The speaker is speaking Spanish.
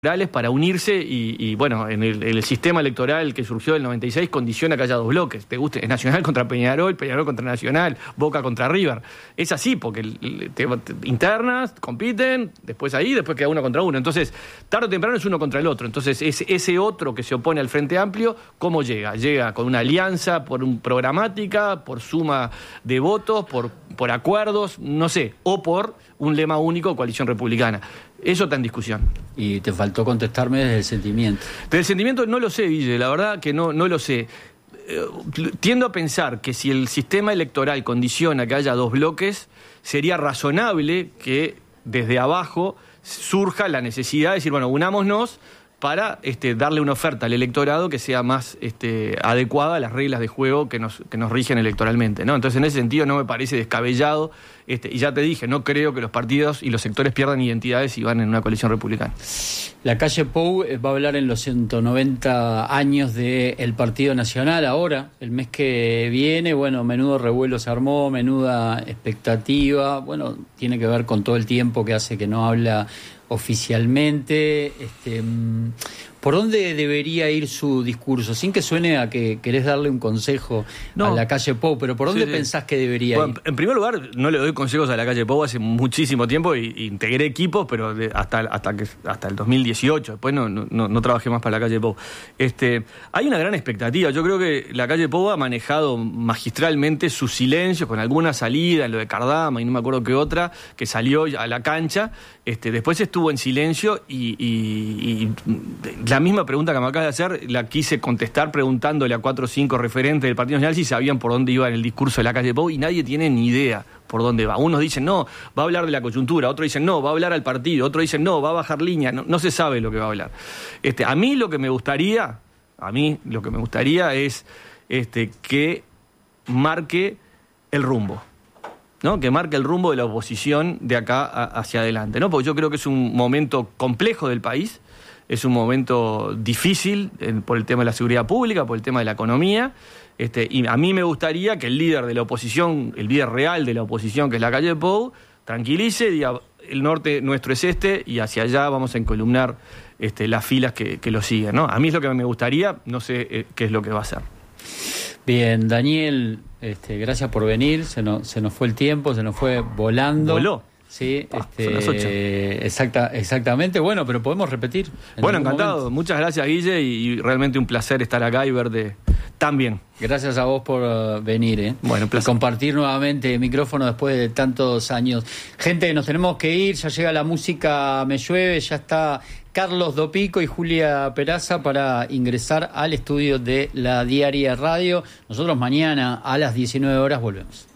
para unirse y bueno, en el sistema electoral que surgió del 96 condiciona que haya dos bloques. ¿Te guste? Es Nacional contra Peñarol, Peñarol contra Nacional, Boca contra River. Es así, porque internas, compiten, después queda uno contra uno. Entonces, tarde o temprano es uno contra el otro. Entonces, ese otro que se opone al Frente Amplio, ¿cómo llega? Llega con una alianza, por un programática, por suma de votos, por acuerdos, no sé, o por un lema único, coalición republicana. Eso está en discusión. Y te faltó contestarme desde el sentimiento. Desde el sentimiento no lo sé, Guille, la verdad que no lo sé. Tiendo a pensar que si el sistema electoral condiciona que haya dos bloques, sería razonable que desde abajo surja la necesidad de decir, bueno, unámonos para darle una oferta al electorado que sea más adecuada a las reglas de juego que nos rigen electoralmente, ¿no? Entonces, en ese sentido, no me parece descabellado, y ya te dije, no creo que los partidos y los sectores pierdan identidades si van en una coalición republicana. La calle Pou va a hablar en los 190 años del Partido Nacional ahora, el mes que viene. Bueno, menudo revuelo se armó, menuda expectativa. Bueno, tiene que ver con todo el tiempo que hace que no habla oficialmente. ¿Por dónde debería ir su discurso? Sin que suene a que querés darle un consejo a la calle Pou, pero ¿por dónde pensás que debería ir? En primer lugar, no le doy consejos a la calle Pou hace muchísimo tiempo y integré equipos, pero hasta el 2018. Después no trabajé más para la calle Pou. Hay una gran expectativa. Yo creo que la calle Pou ha manejado magistralmente su silencio, con alguna salida en lo de Cardama y no me acuerdo qué otra, que salió a la cancha. Después estuvo en silencio y la misma pregunta que me acabas de hacer la quise contestar preguntándole a 4 o 5 referentes del Partido Nacional si sabían por dónde iba en el discurso de la calle Pou, y nadie tiene ni idea por dónde va. Unos dicen, no, va a hablar de la coyuntura, otros dicen, no, va a hablar al partido, otros dicen, no, va a bajar línea, no se sabe lo que va a hablar. A mí lo que me gustaría es que marque el rumbo, ¿no? Que marque el rumbo de la oposición de acá hacia adelante, ¿no? Porque yo creo que es un momento complejo del país, es un momento difícil por el tema de la seguridad pública, por el tema de la economía, y a mí me gustaría que el líder de la oposición, el líder real de la oposición, que es la calle Pou, tranquilice, diga, el norte nuestro es y hacia allá vamos a encolumnar las filas que lo siguen, ¿no? A mí es lo que me gustaría, no sé qué es lo que va a hacer. Bien, Daniel, gracias por venir, se nos fue el tiempo, se nos fue volando. ¿Voló? Sí, son las 8. Exactamente, bueno, pero podemos repetir. Bueno, encantado, momento. Muchas gracias, Guille, y realmente un placer estar acá y verte tan bien. Gracias a vos por venir, Bueno, un placer. Y compartir nuevamente el micrófono después de tantos años. Gente, nos tenemos que ir, ya llega la música Me Llueve, ya está Carlos Dopico y Julia Peraza para ingresar al estudio de La Diaria Radio. Nosotros mañana a las 19 horas volvemos.